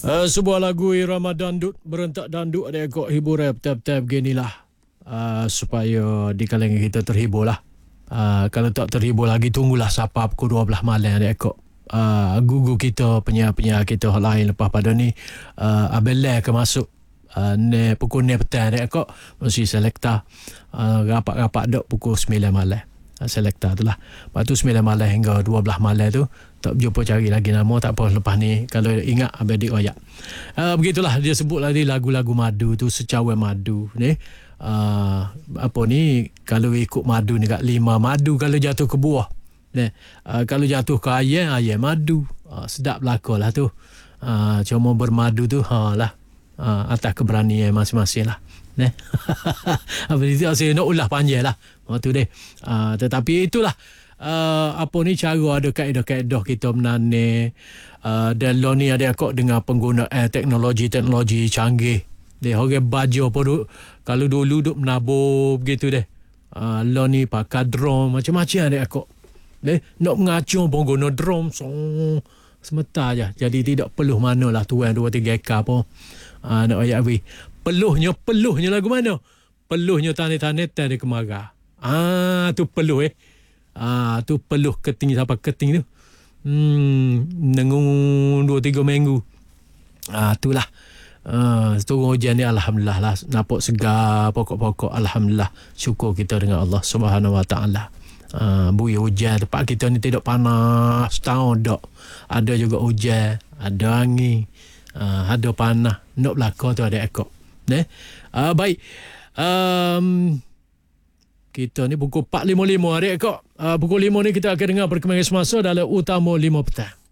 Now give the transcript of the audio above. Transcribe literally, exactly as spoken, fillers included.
Uh, sebuah lagu irama dandut, berentak dandut ada kok hiburan tap-tap ginilah uh, supaya di kalangan kita terhibur lah. Uh, kalau tak terhibur lagi, tunggulah siapa pukul dua belas malam ada kok. Uh, gugu kita, penyiar-penyiar kita lain lepas pada ni uh, abelai ke masuk uh, ne, pukul ni petang ada kok mesti selekta uh, rapat-rapat dok pukul sembilan malam. Selekta tu lah. Lepas tu sembilan malam hingga dua belas malam tu tak jumpa cari lagi nama, tak apa, lepas ni kalau ingat habis dikoyak. Uh, begitulah dia sebut lagi lagu-lagu madu tu, secawan madu ni. Uh, apa ni, kalau ikut madu ni kat lima madu kalau jatuh ke buah. Ni, uh, kalau jatuh ke ayam, ayam madu. Uh, sedap belaka lah tu. Uh, cuma bermadu tu ha lah. Uh, atas keberanian masing-masing lah. Nah, apa itu saya nak ulah panjang lah. Oh, tu deh. Uh, tetapi itulah uh, apa ni cara ada kaedah-kaedah kita menanam uh, dan lo ni ada kok dengan penggunaan teknologi-teknologi canggih. Dia orang baju apa duk, kalau dulu duk menabur begitu deh. Uh, lo ni pakai drone macam-macam ada kok. Deh, nak mengacung pun guna drone so, semata aja. Jadi tidak perlu manalah tuan dua tiga ekar pun. Uh, nak ayat we. Peluhnya, peluhnya lagu mana? Peluhnya tanit-tanit dari kemarah. Ah, tu peluh eh. Ah, tu peluh keting sampai keting tu. Hmm, nengung dua tiga minggu. Ah, itulah. Ah, turun hujan ni alhamdulillah lah. Nampak segar pokok-pokok, alhamdulillah. Syukur kita dengan Allah Subhanahu Wa Taala. Ah, bui hujan tempat kita ni tidak panas tahun dak. Ada juga hujan, ada angin, ah, ada panas. Nak belaka tu ada ekor. Ne? Uh, baik. Um, kita ni pukul empat lima puluh lima hari kok. Uh, pukul lima ni kita akan dengar perkembangan semasa dalam Utama lima petang.